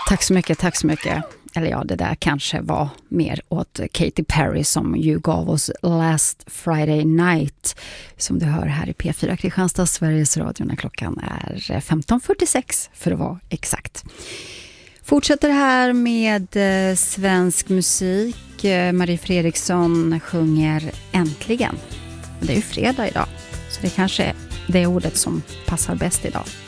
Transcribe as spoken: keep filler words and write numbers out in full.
Tack så mycket, tack så mycket. Eller ja, det där kanske var mer åt Katy Perry som ju gav oss Last Friday Night som du hör här i P fyra Kristianstad, Sveriges Radio, när klockan är femton fyrtiosex för att vara exakt. Fortsätter här med eh, svensk musik. Eh, Marie Fredriksson sjunger Äntligen. Det är ju fredag idag, så det kanske är det ordet som passar bäst idag.